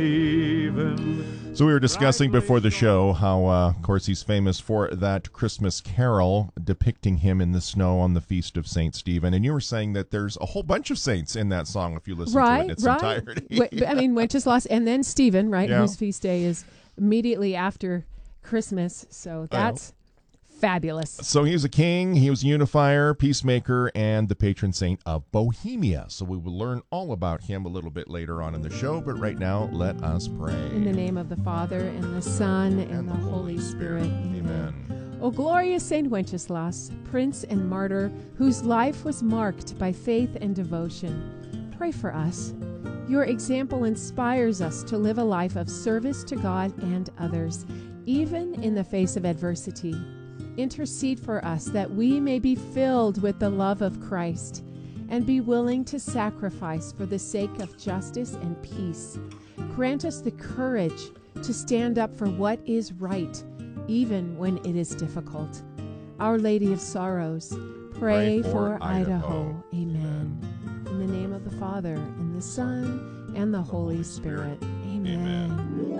So we were discussing before the show how, of course, he's famous for that Christmas carol depicting him in the snow on the Feast of St. Stephen. And you were saying that there's a whole bunch of saints in that song if you listen to it in its entirety. I mean, Wenceslas and then Stephen, right, whose feast day is immediately after Christmas. So that's fabulous. So he was a king, he was a unifier, peacemaker, and the patron saint of Bohemia. So we will learn all about him a little bit later on in the show, but right now, let us pray. In the name of the Father, and the Son, and the Holy Spirit. Amen. O glorious Saint Wenceslas, prince and martyr, whose life was marked by faith and devotion, pray for us. Your example inspires us to live a life of service to God and others, even in the face of adversity. Intercede for us that we may be filled with the love of Christ and be willing to sacrifice for the sake of justice and peace. Grant us the courage to stand up for what is right, even when it is difficult. Our Lady of Sorrows, pray for Idaho. Amen. In the name of the Father, and the Son, and the Holy Spirit. Amen.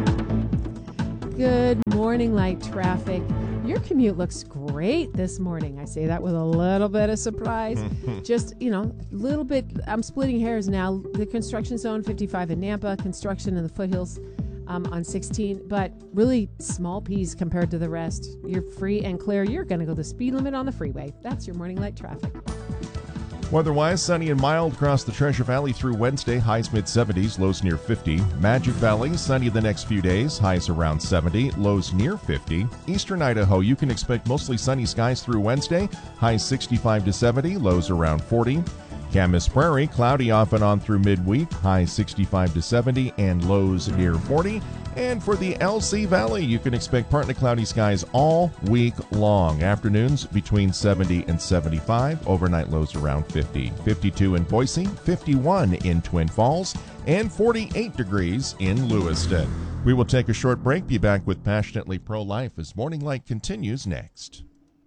Good morning, light traffic. Your commute looks great this morning. I say that with a little bit of surprise. Just, a little bit. I'm splitting hairs now. The construction zone, 55 in Nampa, construction in the foothills on 16, but really small peas compared to the rest. You're free and clear. You're going to go the speed limit on the freeway. That's your morning light traffic. Weather-wise, sunny and mild across the Treasure Valley through Wednesday, highs mid-70s, lows near 50. Magic Valley, sunny the next few days, highs around 70, lows near 50. Eastern Idaho, you can expect mostly sunny skies through Wednesday, highs 65 to 70, lows around 40. Camas Prairie, cloudy off and on through midweek, highs 65 to 70 and lows near 40. And for the LC Valley, you can expect partly cloudy skies all week long. Afternoons between 70 and 75, overnight lows around 50. 52 in Boise, 51 in Twin Falls, and 48 degrees in Lewiston. We will take a short break, be back with Passionately Pro-Life as Morning Light continues next.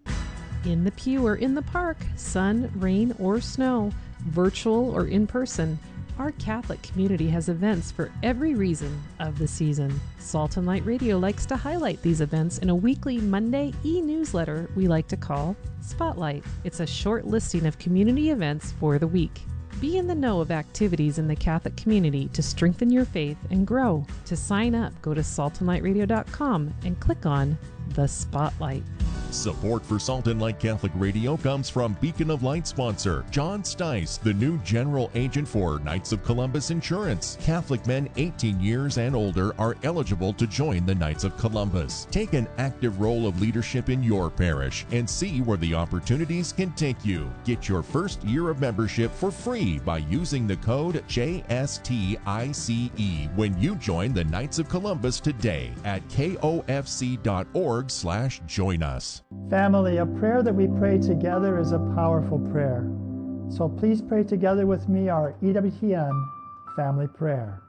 In the pew or in the park, sun, rain, or snow, virtual or in person, our Catholic community has events for every reason of the season. Salt and Light Radio likes to highlight these events in a weekly Monday e-newsletter we like to call Spotlight. It's a short listing of community events for the week. Be in the know of activities in the Catholic community to strengthen your faith and grow. To sign up, go to saltandlightradio.com and click on the Spotlight. Support for Salt and Light Catholic Radio comes from Beacon of Light sponsor John Stice, the new general agent for Knights of Columbus Insurance. Catholic men 18 years and older are eligible to join the Knights of Columbus. Take an active role of leadership in your parish and see where the opportunities can take you. Get your first year of membership for free by using the code JSTICE when you join the Knights of Columbus today at kofc.org/join us. Family, a prayer that we pray together is a powerful prayer. So please pray together with me our EWTN family prayer.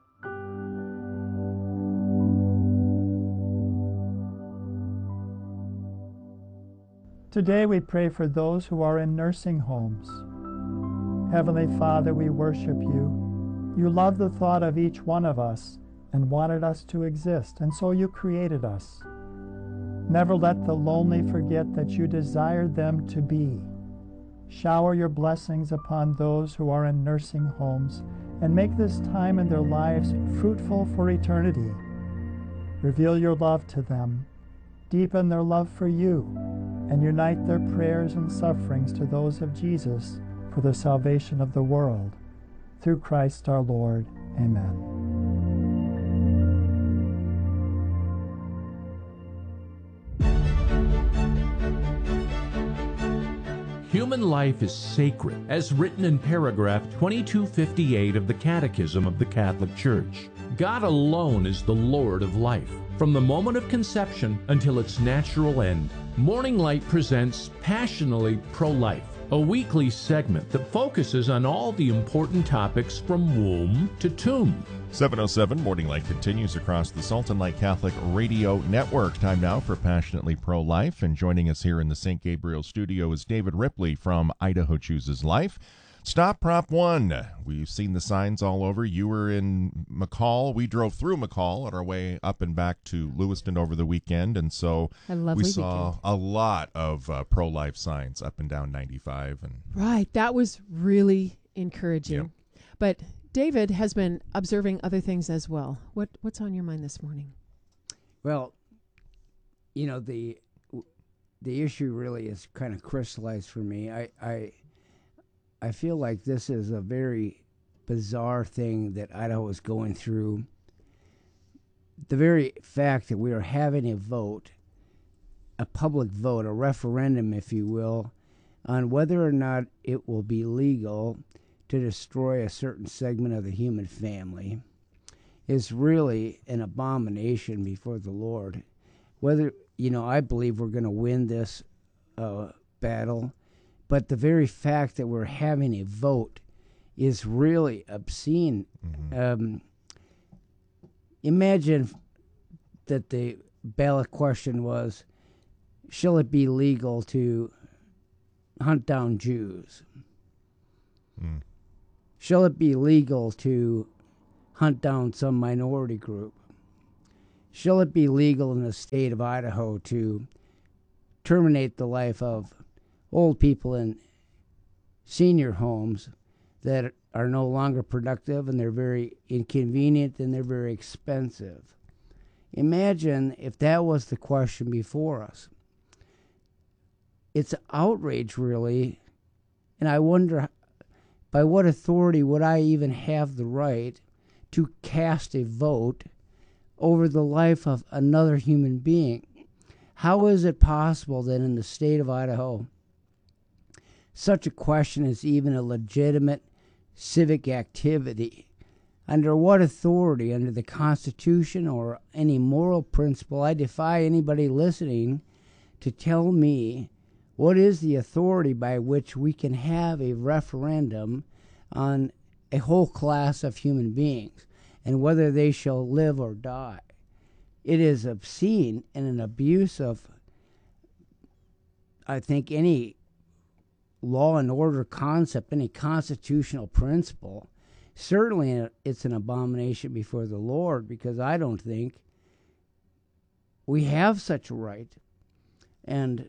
Today we pray for those who are in nursing homes. Heavenly Father, we worship you. You love the thought of each one of us and wanted us to exist, and so you created us. Never let the lonely forget that you desired them to be. Shower your blessings upon those who are in nursing homes and make this time in their lives fruitful for eternity. Reveal your love to them, deepen their love for you, and unite their prayers and sufferings to those of Jesus for the salvation of the world. Through Christ our Lord. Amen. Human life is sacred, as written in paragraph 2258 of the Catechism of the Catholic Church. God alone is the Lord of life, from the moment of conception until its natural end. Morning Light presents Passionately Pro-Life, a weekly segment that focuses on all the important topics from womb to tomb. 7:07 Morning Light continues across the Salt and Light Catholic Radio Network. Time now for Passionately Pro-Life, and joining us here in the St. Gabriel studio is David Ripley from Idaho Chooses Life. Stop Prop 1. We've seen the signs all over. You were in McCall. We drove through McCall on our way up and back to Lewiston over the weekend, and so we saw a lot of pro-life signs up and down 95. Right. That was really encouraging. Yep. But David has been observing other things as well. What's on your mind this morning? Well, you know, the issue really is kind of crystallized for me. I feel like this is a very bizarre thing that Idaho is going through. The very fact that we are having a vote, a public vote, a referendum, if you will, on whether or not it will be legal to destroy a certain segment of the human family is really an abomination before the Lord. Whether, you know, I believe we're going to win this battle, but the very fact that we're having a vote is really obscene. Mm-hmm. Imagine that the ballot question was, shall it be legal to hunt down Jews? Mm. Shall it be legal to hunt down some minority group? Shall it be legal in the state of Idaho to terminate the life of old people in senior homes that are no longer productive, and they're very inconvenient, and they're very expensive? Imagine if that was the question before us. It's outrage, really, and I wonder by what authority would I even have the right to cast a vote over the life of another human being? How is it possible that in the state of Idaho such a question is even a legitimate civic activity? Under what authority, under the Constitution or any moral principle? I defy anybody listening to tell me what is the authority by which we can have a referendum on a whole class of human beings and whether they shall live or die. It is obscene and an abuse of, I think, any law and order concept, any constitutional principle. Certainly it's an abomination before the Lord, because I don't think we have such a right. And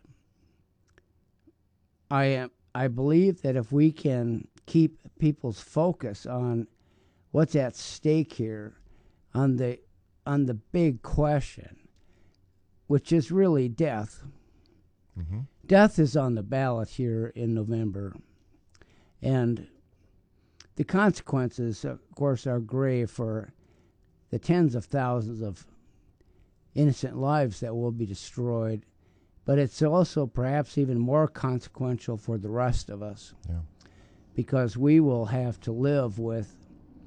I believe that if we can keep people's focus on what's at stake here, on the big question, which is really death. Mm-hmm. Death is on the ballot here in November, and the consequences, of course, are grave for the tens of thousands of innocent lives that will be destroyed, but it's also perhaps even more consequential for the rest of us. Yeah. Because we will have to live with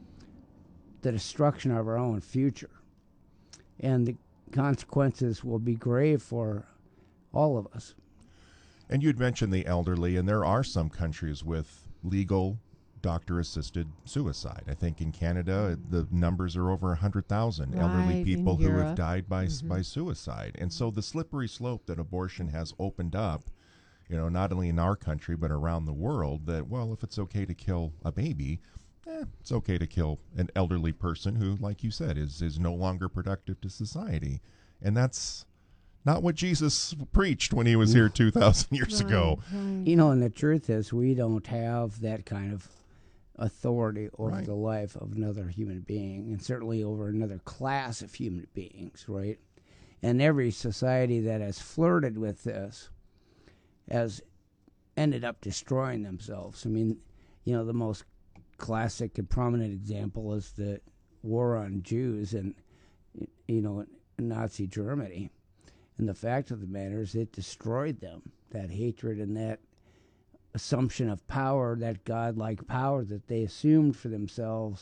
the destruction of our own future. And the consequences will be grave for all of us. And you'd mentioned the elderly, and there are some countries with legal doctor-assisted suicide. I think in Canada, the numbers are over 100,000 elderly people who have died by suicide. And so the slippery slope that abortion has opened up, you know, not only in our country but around the world, that, well, if it's okay to kill a baby, it's okay to kill an elderly person who, like you said, is no longer productive to society. And that's not what Jesus preached when he was here 2,000 years ago. Right. You know, and the truth is we don't have that kind of authority over Right. the life of another human being, and certainly over another class of human beings, right? And every society that has flirted with this has ended up destroying themselves. I mean, you know, the most classic and prominent example is the war on Jews and, you know, Nazi Germany. And the fact of the matter is it destroyed them. That hatred and that assumption of power, that godlike power that they assumed for themselves,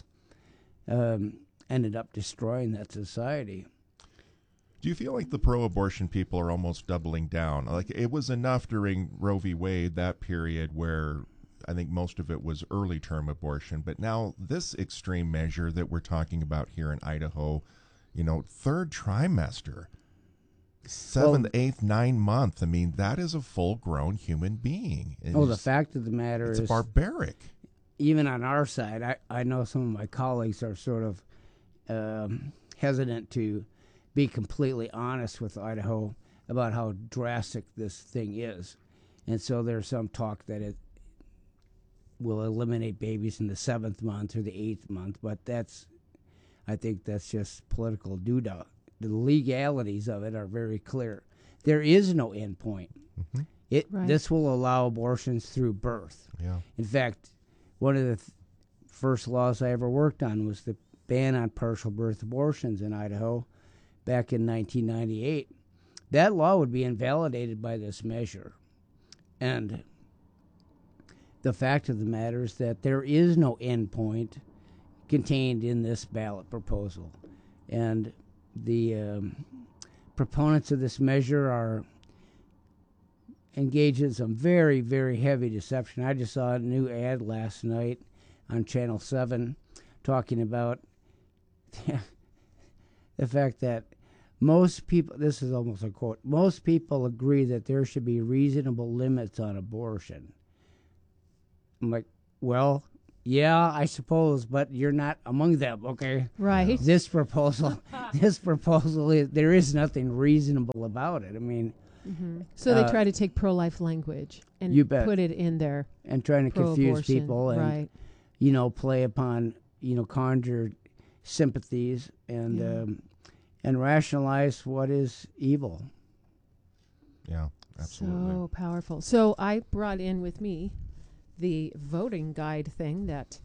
ended up destroying that society. Do you feel like the pro-abortion people are almost doubling down? Like, it was enough during Roe v. Wade, that period where I think most of it was early term abortion, but now this extreme measure that we're talking about here in Idaho, you know, third trimester, 7th, 8th, 9th month. I mean, that is a full-grown human being. The fact of the matter is, it's barbaric. even on our side, I know some of my colleagues are sort of hesitant to be completely honest with Idaho about how drastic this thing is. And so there's some talk that it will eliminate babies in the 7th month or the 8th month, but I think that's just political doodah. The legalities of it are very clear. There is no end point. Right. This will allow abortions through birth. Yeah. In fact, one of the first laws I ever worked on was the ban on partial birth abortions in Idaho back in 1998. That law would be invalidated by this measure. And the fact of the matter is that there is no end point contained in this ballot proposal. And the proponents of this measure are engaged in some very, very heavy deception. I just saw a new ad last night on Channel 7 talking about the fact that most people, this is almost a quote, most people agree that there should be reasonable limits on abortion. I'm like, well, yeah, I suppose, but you're not among them, okay? Right. This proposal, there is nothing reasonable about it. I mean, So they try to take pro-life language and You bet. put it in there. and trying to confuse Pro-abortion, people and, right. Play upon, conjure sympathies and rationalize what is evil. Yeah, absolutely. So powerful. So I brought in with me the voting guide thing that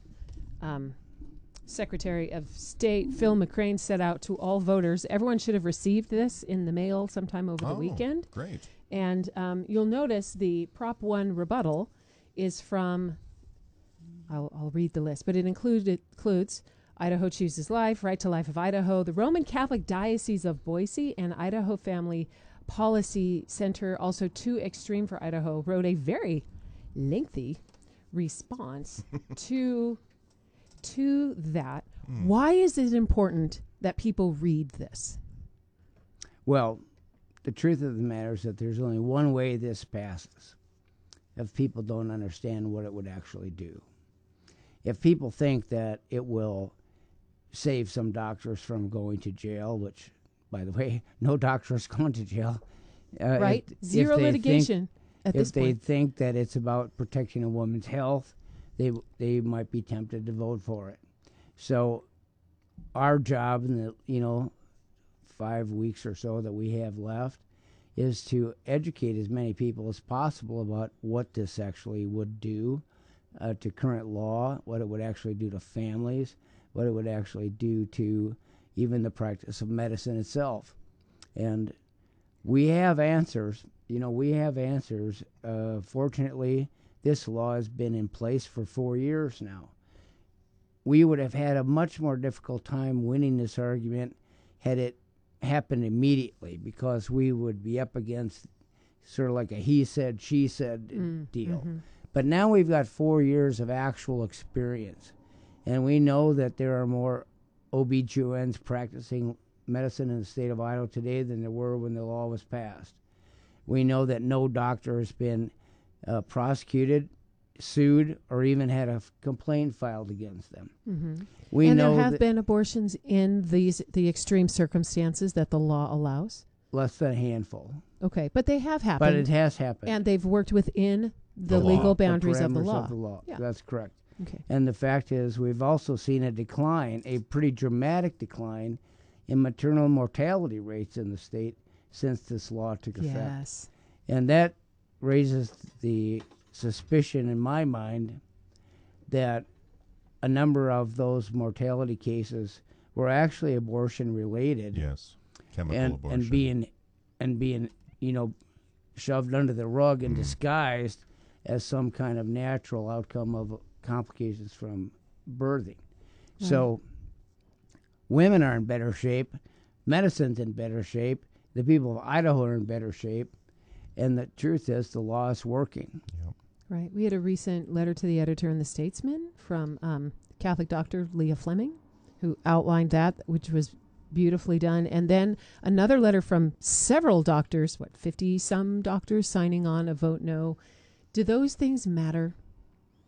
Secretary of State Phil McCrane set out to all voters. Everyone should have received this in the mail sometime over the weekend. Great. And you'll notice the Prop 1 rebuttal is from, I'll read the list, but it includes Idaho Chooses Life, Right to Life of Idaho, the Roman Catholic Diocese of Boise, and Idaho Family Policy Center, also Too Extreme for Idaho, wrote a very lengthy response to that. Why is it important that people read this? Well, the truth of the matter is that there's only one way this passes if people don't understand what it would actually do. If people think that it will save some doctors from going to jail, which, by the way, no doctor has gone to jail. Right? Zero litigation at this If they point. think that it's about protecting a woman's health, they might be tempted to vote for it. So our job in the 5 weeks or so that we have left is to educate as many people as possible about what this actually would do to current law, what it would actually do to families, what it would actually do to even the practice of medicine itself. And we have answers. Fortunately, this law has been in place for 4 years now. We would have had a much more difficult time winning this argument had it happened immediately, because we would be up against sort of like a he said, she said deal. But now we've got 4 years of actual experience, and we know that there are more OB-GYNs practicing medicine in the state of Idaho today than there were when the law was passed. We know that no doctor has been prosecuted, sued, or even had a complaint filed against them. We And know there have that been abortions in the extreme circumstances that the law allows. less than a handful, Okay, but they have happened. but it has happened. and they've worked within the The legal law. boundaries the of the parameters law. Of the law. Yeah. That's correct. Okay. And the fact is, we've also seen a decline, a pretty dramatic decline, in maternal mortality rates in the state since this law took effect. Yes. And that raises the suspicion in my mind that a number of those mortality cases were actually abortion related, Yes. Chemical and abortion. being shoved under the rug and disguised as some kind of natural outcome of complications from birthing. So women are in better shape, medicine's in better shape, the people of Idaho are in better shape, and the truth is the law is working. Right. We had a recent letter to the editor in the Statesman from Catholic doctor Leah Fleming, who outlined that, which was beautifully done. And then another letter from several doctors, 50-some doctors signing on a vote no. Do those things matter?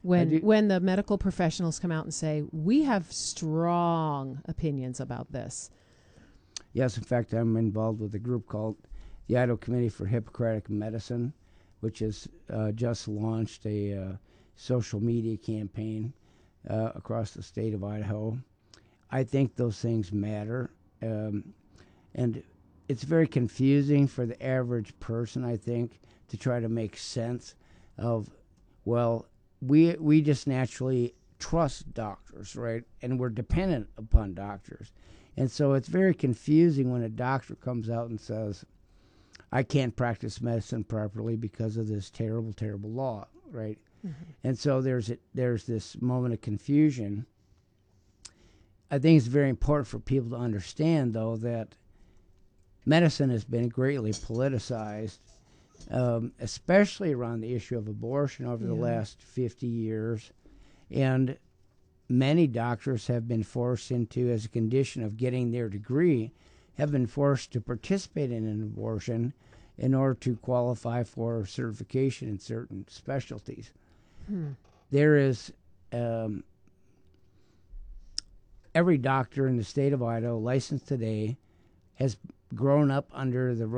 when the medical professionals come out and say, we have strong opinions about this. Yes, in fact, I'm involved with a group called the Idaho Committee for Hippocratic Medicine, which has just launched a social media campaign across the state of Idaho. I think those things matter, and it's very confusing for the average person, I think, to try to make sense of, well, we just naturally trust doctors, right? And we're dependent upon doctors. And so it's very confusing when a doctor comes out and says, I can't practice medicine properly because of this terrible, terrible law, right? Mm-hmm. And so there's this moment of confusion. I think it's very important for people to understand, though, that medicine has been greatly politicized, especially around the issue of abortion over the last 50 years. And many doctors have been forced into, as a condition of getting their degree, have been forced to participate in an abortion in order to qualify for certification in certain specialties. There is every doctor in the state of Idaho licensed today has grown up under the